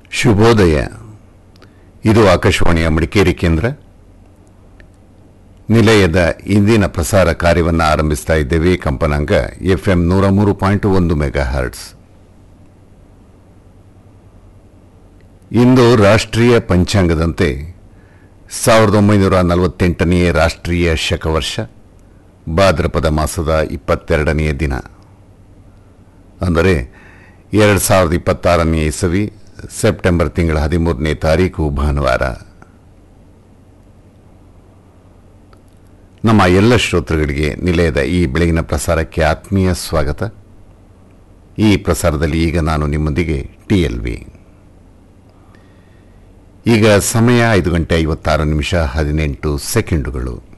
ಶುಭೋದಯ. ಇದು ಆಕಾಶವಾಣಿಯ ಮಡಿಕೇರಿ ಕೇಂದ್ರ. ನಿಲಯದ ಇಂದಿನ ಪ್ರಸಾರ ಕಾರ್ಯವನ್ನು ಆರಂಭಿಸ್ತಾ ಇದ್ದೇವೆ. ಕಂಪನಾಂಕ FM 103.1 ಮೆಗಾಹರ್ಟ್ಸ್. ಇಂದು ರಾಷ್ಟ್ರೀಯ ಪಂಚಾಂಗದಂತೆ 1948ನೇ ರಾಷ್ಟ್ರೀಯ ಶಕವರ್ಷ ಭಾದ್ರಪದ ಮಾಸದ 22ನೇ ದಿನ, ಅಂದರೆ 2026ನೇ ಇಸವಿ ಸೆಪ್ಟೆಂಬರ್ ತಿಂಗಳ 13ನೇ ತಾರೀಕು ಭಾನುವಾರ. ನಮ್ಮ ಎಲ್ಲ ಶ್ರೋತೃಗಳಿಗೆ ನಿಲಯದ ಈ ಬೆಳಗಿನ ಪ್ರಸಾರಕ್ಕೆ ಆತ್ಮೀಯ ಸ್ವಾಗತ. ಈ ಪ್ರಸಾರದಲ್ಲಿ ಈಗ ನಾನು ನಿಮ್ಮೊಂದಿಗೆ TLV. ಈಗ ಸಮಯ 5 ಗಂಟೆ 56 ನಿಮಿಷ 18 ಸೆಕೆಂಡುಗಳು.